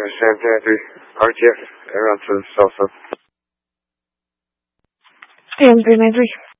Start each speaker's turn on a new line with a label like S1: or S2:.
S1: San Antonio RTF, around to the south.
S2: And 393.